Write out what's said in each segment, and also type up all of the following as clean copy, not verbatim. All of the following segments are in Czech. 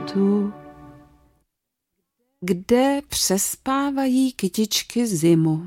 Tu, kde přespávají kytičky zimu.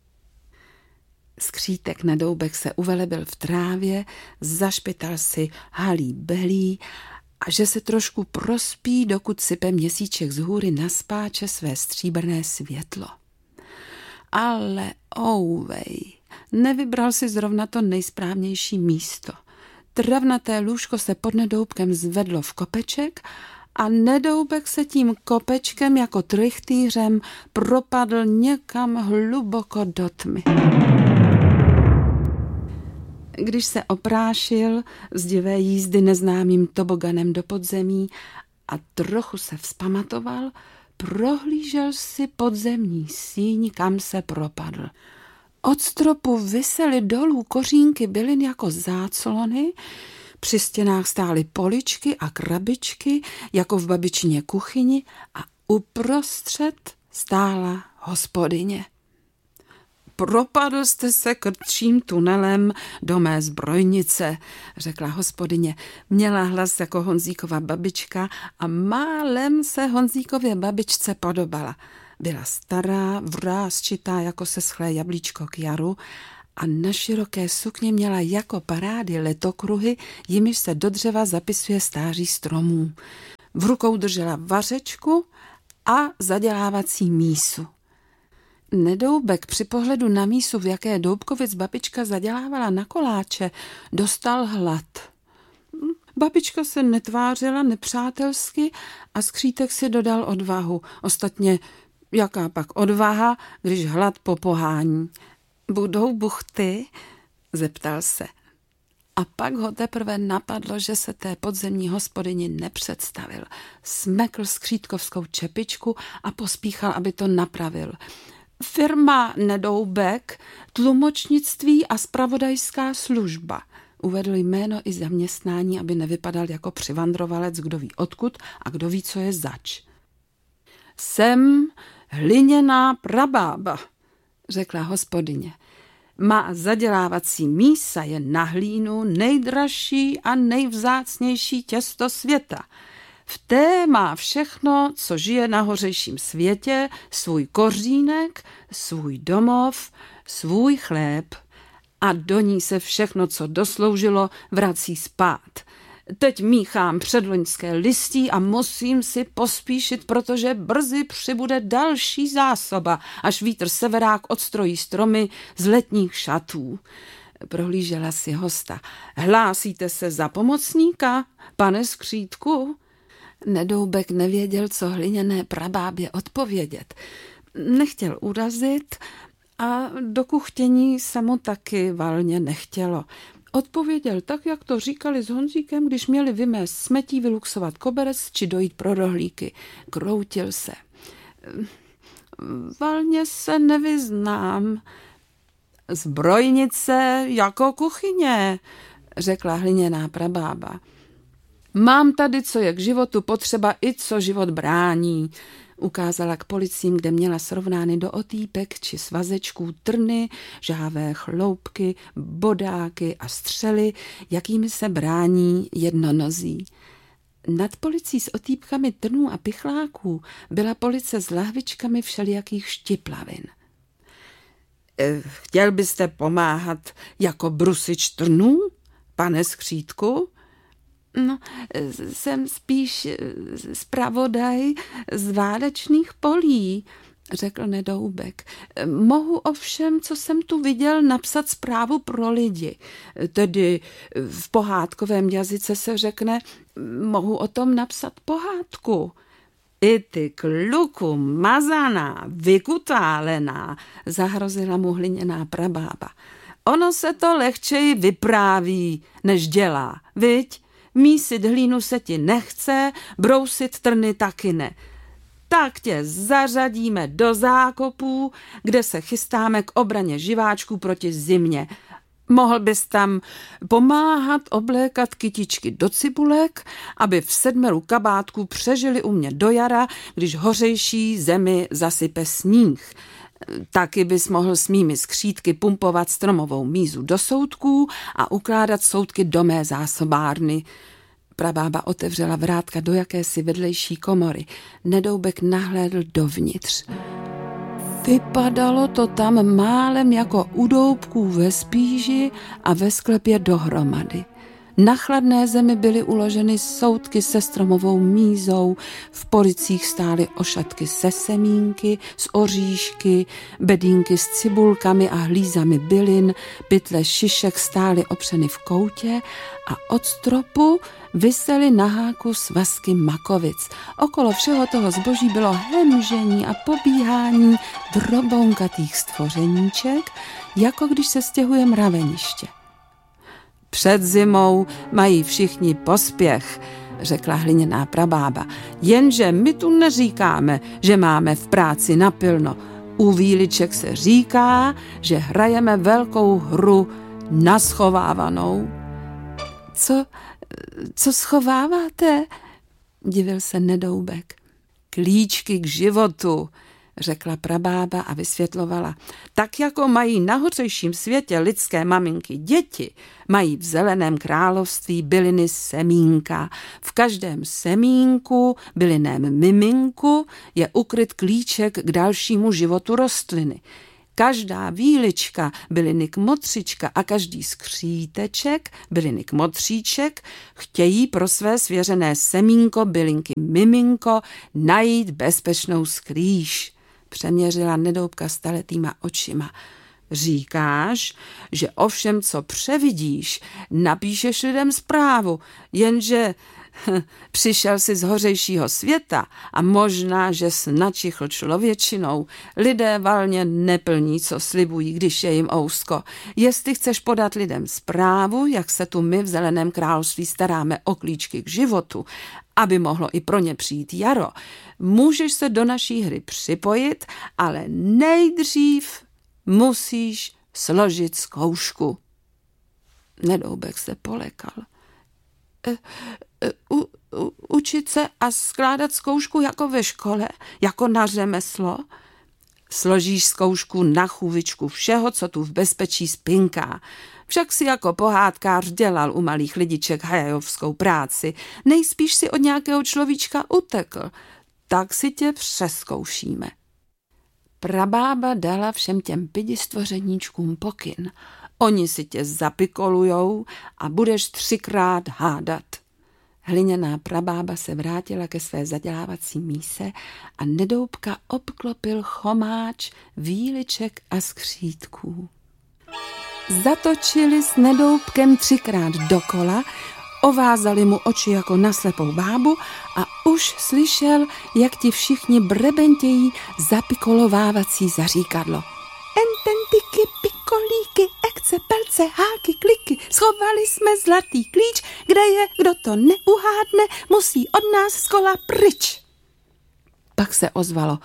Skřítek Nedoubek se uvelebil v trávě, zašpital si halí belí a že se trošku prospí, dokud sype měsíček z hůry na spáče své stříbrné světlo. Ale ouvej, nevybral si zrovna to nejsprávnější místo. Travnaté lůžko se pod Nedoubkem zvedlo v kopeček a Nedoubek se tím kopečkem jako trychtýřem propadl někam hluboko do tmy. Když se oprášil z divé jízdy neznámým toboganem do podzemí a trochu se vzpamatoval, prohlížel si podzemní síň, kam se propadl. Od stropu visely dolů kořínky bylin jako záclony, při stěnách stály poličky a krabičky, jako v babičině kuchyni, a uprostřed stála hospodyně. Propadl jste se krčím tunelem do mé zbrojnice, řekla hospodyně. Měla hlas jako Honzíkova babička a málem se Honzíkově babičce podobala. Byla stará, vrásčitá jako seschlé jablíčko k jaru a na široké sukni měla jako parády letokruhy, jimiž se do dřeva zapisuje stáří stromů. V rukou držela vařečku a zadělávací mísu. Nedoubek při pohledu na mísu, v jaké Doubkovic babička zadělávala na koláče, dostal hlad. Babička se netvářila nepřátelsky a Skřítek si dodal odvahu. Ostatně, jaká pak odvaha, když hlad popohání? Budou buchty? Zeptal se. A pak ho teprve napadlo, že se té podzemní hospodyni nepředstavil. Smekl skřítkovskou čepičku a pospíchal, aby to napravil. Firma Nedoubek, tlumočnictví a zpravodajská služba. Uvedl jméno i zaměstnání, aby nevypadal jako přivandrovalec, kdo ví odkud a kdo ví, co je zač. Jsem hliněná prabába, řekla hospodyně. Má zadělávací mísa je na hlínu nejdražší a nejvzácnější těsto světa. V té má všechno, co žije na hořejším světě, svůj kořínek, svůj domov, svůj chléb. A do ní se všechno, co dosloužilo, vrací spát. Teď míchám předloňské listí a musím si pospíšit, protože brzy přibude další zásoba, až vítr severák odstrojí stromy z letních šatů. Prohlížela si hosta. Hlásíte se za pomocníka, pane Skřítku? Nedoubek nevěděl, co hliněné prabábě odpovědět. Nechtěl urazit a do kuchtění se mu taky valně nechtělo. Odpověděl tak, jak to říkali s Honzíkem, když měli vymést smetí, vyluxovat koberec či dojít pro rohlíky. Kroutil se. Valně se nevyznám. Zbrojnice jako kuchyně, řekla hliněná prabába. Mám tady, co je k životu potřeba i co život brání. Ukázala k policím, kde měla srovnány do otýpek či svazečků trny, žhavé chloupky, bodáky a střely, jakými se brání jednonozí. Nad policií s otýpkami trnů a pichláků byla police s lahvičkami všelijakých štiplavin. Chtěl byste pomáhat jako brusič trnů, pane Skřítku? No, jsem spíš zpravodaj z válečných polí, řekl Nedoubek. Mohu ovšem, co jsem tu viděl, napsat zprávu pro lidi. Tedy v pohádkovém jazyce se řekne, mohu o tom napsat pohádku. I ty kluku mazaná, vykutálená, zahrozila mu hliněná prabába. Ono se to lehčeji vypráví, než dělá, viď? Mísit hlínu se ti nechce, brousit trny taky ne. Tak tě zařadíme do zákopů, kde se chystáme k obraně živáčků proti zimě. Mohl bys tam pomáhat oblékat kytičky do cibulek, aby v 7 kabátků přežili u mě do jara, když hořejší zemi zasype sníh. Taky bys mohl s mými skřítky pumpovat stromovou mízu do soudků a ukládat soudky do mé zásobárny. Prabába otevřela vrátka do jakési vedlejší komory. Nedoubek nahlédl dovnitř. Vypadalo to tam málem jako u doubků ve spíži a ve sklepě dohromady. Na chladné zemi byly uloženy soudky se stromovou mízou, v policích stály ošatky se semínky, s oříšky, bedínky s cibulkami a hlízami bylin, pytle šišek stály opřeny v koutě a od stropu visely na háku svazky makovic. Okolo všeho toho zboží bylo hemžení a pobíhání drobounkatých stvořeníček, jako když se stěhuje mraveniště. Před zimou mají všichni pospěch, řekla hliněná prabába, jenže my tu neříkáme, že máme v práci napilno. U výliček se říká, že hrajeme velkou hru naschovávanou. Co schováváte? Divil se Nedoubek. Klíčky k životu, řekla prabába a vysvětlovala. Tak jako mají na hořejším světě lidské maminky děti, mají v zeleném království byliny semínka. V každém semínku, bylinném miminku, je ukryt klíček k dalšímu životu rostliny. Každá vílička, byliny kmotřička a každý skříteček, byliny kmotříček, chtějí pro své svěřené semínko, bylinky miminko, najít bezpečnou skrýš. Přeměřila Nedoubka staletýma očima. Říkáš, že o všem, co převidíš, napíšeš lidem zprávu, jenže přišel si z hořejšího světa a možná, že jsi načichl člověčinou. Lidé valně neplní, co slibují, když je jim ousko. Jestli chceš podat lidem zprávu, jak se tu my v Zeleném království staráme o klíčky k životu, aby mohlo i pro ně přijít jaro, můžeš se do naší hry připojit, ale nejdřív musíš složit zkoušku. Nedoubek se polekal. Učit se a skládat zkoušku jako ve škole, jako na řemeslo? Složíš zkoušku na chůvičku všeho, co tu v bezpečí spinká. Však si jako pohádkář dělal u malých lidiček hajajovskou práci. Nejspíš si od nějakého človíčka utekl. Tak si tě přezkoušíme. Prabába dala všem těm pidi-stvořeníčkům pokyn. Oni si tě zapikolujou a budeš 3krát hádat. Hliněná prabába se vrátila ke své zadělávací míse a Nedoubka obklopil chomáč víliček a skřítků. Zatočili s Nedoubkem 3krát dokola, ovázali mu oči jako na slepou bábu a už slyšel, jak ti všichni brebentějí zapikolovávací zaříkadlo. Ententyky, pikolíky, ekce, pelce, háky, kliky, schovali jsme zlatý klíč, kde je, kdo to neuhádne, musí od nás z kola pryč. Pak se ozvalo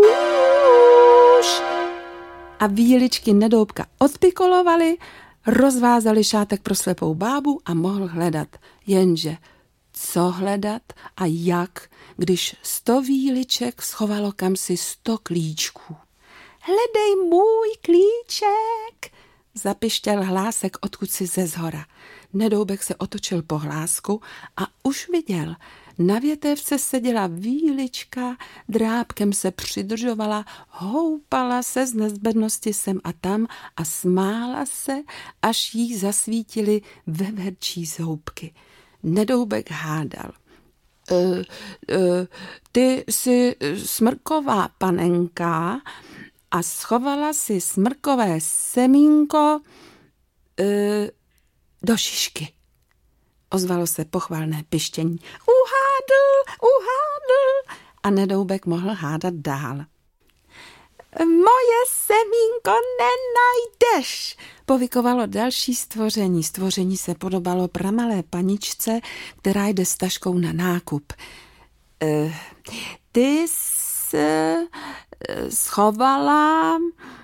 už a víličky Nedoubka odpikolovaly, rozvázali šátek pro slepou bábu a mohl hledat. Jenže co hledat a jak, když 100 víliček schovalo kamsi 100 klíčků. Hledej můj klíček, zapištěl hlásek odkud si ze zhora. Nedoubek se otočil po hlásku a už viděl. Na větévce seděla vílička, drápkem se přidržovala, houpala se z nezbednosti sem a tam a smála se, až jí zasvítily veverčí zoubky. Nedoubek hádal. Ty jsi smrková panenka a schovala si smrkové semínko do šišky. Ozvalo se pochvalné pištění. Uhádl! A Nedoubek mohl hádat dál. Moje semínko nenajdeš, povykovalo další stvoření. Stvoření se podobalo pramalé paničce, která jde s taškou na nákup. Ty jsi schovala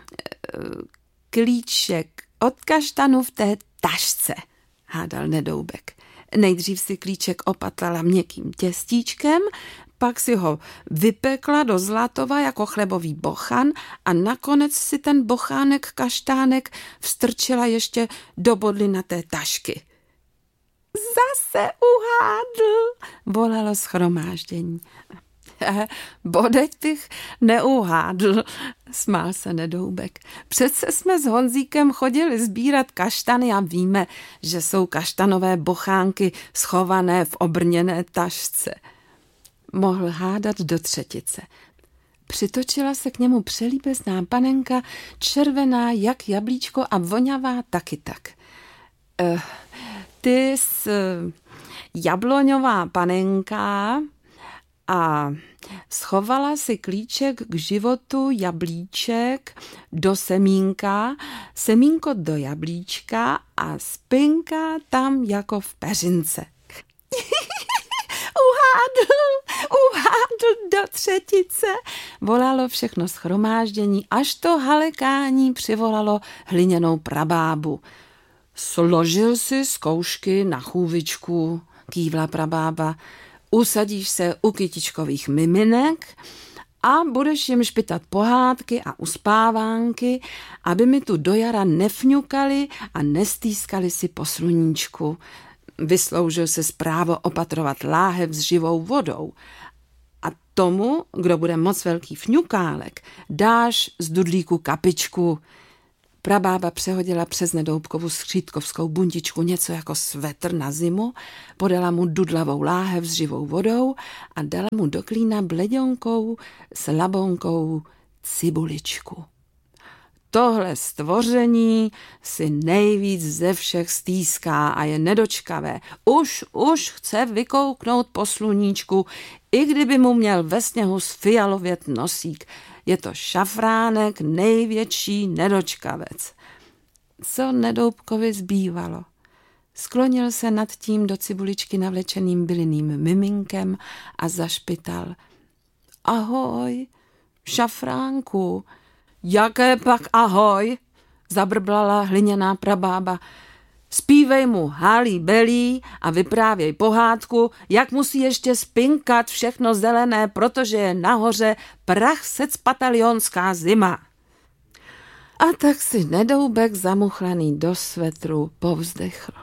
klíček od kaštanu v té tašce, hádal Nedoubek. Nejdřív si klíček opatlala měkkým těstíčkem, pak si ho vypekla do zlatova jako chlebový bochan a nakonec si ten bochánek kaštánek vstrčila ještě do bodlinaté tašky. Zase uhádl, volalo shromáždění. Bodeď bych neuhádl, smál se Nedoubek. Přece jsme s Honzíkem chodili sbírat kaštany a víme, že jsou kaštanové bochánky schované v obrněné tašce. Mohl hádat do třetice. Přitočila se k němu přelíbezná panenka, červená jak jablíčko a vonavá taky tak. Ty jsi jabloňová panenka a schovala si klíček k životu jablíček do semínka, semínko do jablíčka a spinka tam jako v peřince. Uhádl do třetice, volalo všechno shromáždění, až to halekání přivolalo hliněnou prabábu. Složil si zkoušky na chůvičku, kývla prabába. Usadíš se u kytičkových miminek a budeš jim špitat pohádky a uspávánky, aby mi tu do jara nefňukali a nestýskali si po sluníčku. Vysloužil se právo opatrovat láhev s živou vodou. A tomu, kdo bude moc velký fňukálek, dáš z dudlíku kapičku. Prabába přehodila přes Nedoubkovu skřítkovskou buntičku něco jako svetr na zimu, podala mu dudlavou láhev s živou vodou a dala mu do klína bleďonkou s labonkou cibuličku. Tohle stvoření si nejvíc ze všech stýská a je nedočkavé. Už chce vykouknout po sluníčku, i kdyby mu měl ve sněhu sfialovět nosík. Je to šafránek, největší nedočkavec. Co Nedoubkovi zbývalo? Sklonil se nad tím do cibuličky navlečeným bylinným miminkem a zašpital. Ahoj, šafránku. Jaké pak ahoj, zabrblala hliněná prabába. Zpívej mu hálí belí a vyprávěj pohádku, jak musí ještě spinkat všechno zelené, protože je nahoře prachsecpatalionská zima. A tak si Nedoubek zamuchlaný do svetru povzdechl.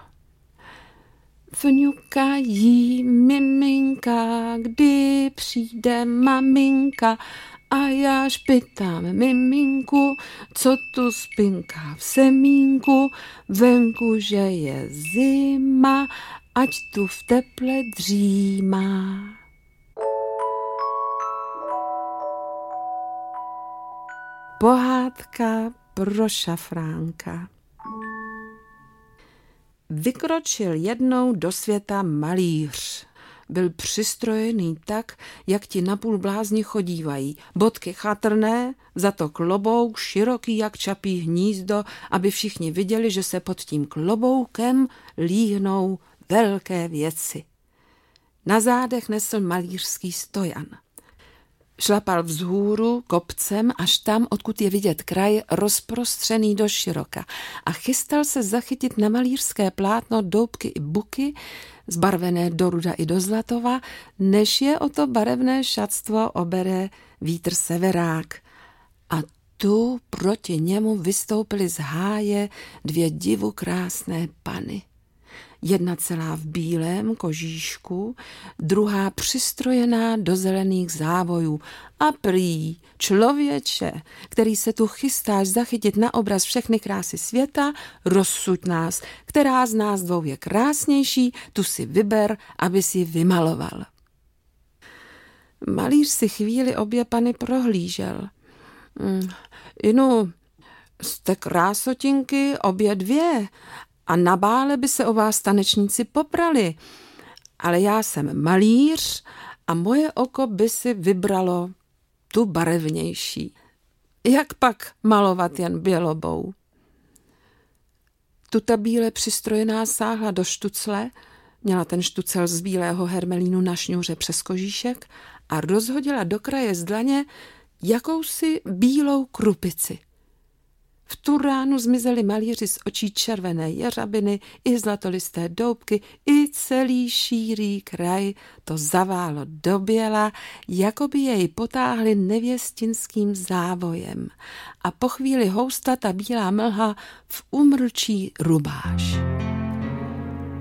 Fňukají miminka, kdy přijde maminka, a já špitám miminku, co tu spinká v semínku, venku, že je zima, ať tu v teple dřímá. Pohádka pro šafránka. Vykročil jednou do světa malíř. Byl přistrojený tak, jak ti napůl blázni chodívají. Bodky chatrné, za to klobouk široký jak čapí hnízdo, aby všichni viděli, že se pod tím kloboukem líhnou velké věci. Na zádech nesl malířský stojan. Šlapal vzhůru kopcem až tam, odkud je vidět kraj, rozprostřený do široka a chystal se zachytit na malířské plátno doubky i buky, zbarvené do ruda i do zlatova, než je o to barevné šatstvo obere vítr severák. A tu proti němu vystoupily z háje dvě divukrásné pany. Jedna celá v bílém kožíšku, druhá přistrojená do zelených závojů. A prý, člověče, který se tu chystáš zachytit na obraz všechny krásy světa, rozsuď nás, která z nás dvou je krásnější, tu si vyber, aby si vymaloval. Malíř si chvíli obě pany prohlížel. Inu, jste krásotinky obě dvě, a na bále by se o vás tanečníci poprali. Ale já jsem malíř a moje oko by si vybralo tu barevnější. Jak pak malovat jen bělobou? Tuta bíle přistrojená sáhla do štucle, měla ten štucel z bílého hermelínu na šňůře přes kožíšek a rozhodila do kraje z dlaně jakousi bílou krupici. V tu ránu zmizeli malíři z očí červené jeřabiny i zlatolisté doubky, i celý šírý kraj to zaválo do běla, jako by jej potáhli nevěstinským závojem. A po chvíli housta ta bílá mlha v umrčí rubáš.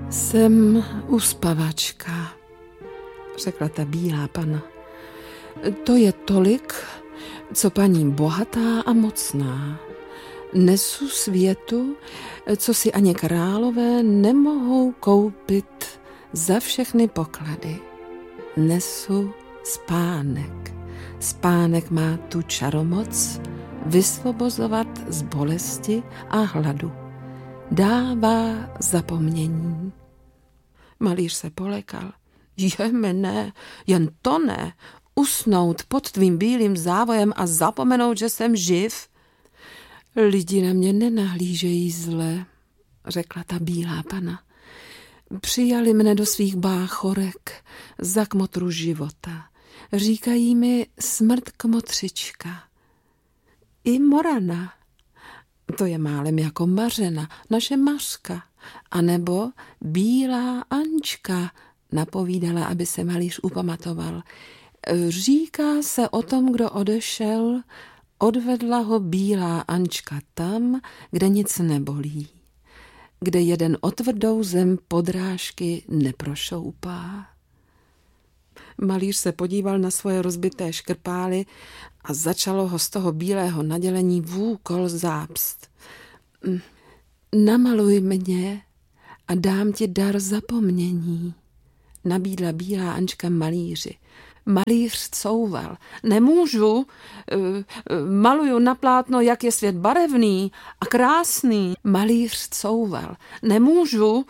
Jsem uspavačka, řekla ta bílá pana. To je tolik, co paní bohatá a mocná. Nesu světu, co si ani králové nemohou koupit za všechny poklady. Nesu spánek. Spánek má tu čaromoc vysvobozovat z bolesti a hladu. Dává zapomnění. Malíř se polekal. Ne, jen to ne. Usnout pod tvým bílým závojem a zapomenout, že jsem živ. Lidi na mě nenahlížejí zle, řekla ta bílá pana. Přijali mne do svých báchorek za kmotru života. Říkají mi smrt kmotřička. I Morana. To je málem jako Mařena, naše Mařka. A nebo Bílá Ančka, napovídala, aby se malíř upamatoval. Říká se o tom, kdo odešel, odvedla ho Bílá Ančka tam, kde nic nebolí. Kde jeden o tvrdou zem podrážky neprošoupá. Malíř se podíval na svoje rozbité škrpály a začalo ho z toho bílého nadělení vůkol zápst. Namaluj mě a dám ti dar zapomnění, nabídla Bílá Ančka malíři. Malíř couval. Nemůžu, maluju na plátno, jak je svět barevný a krásný. Malíř couval. Nemůžu,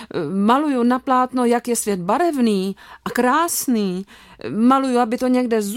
maluju na plátno, jak je svět barevný a krásný. Maluju, aby to někde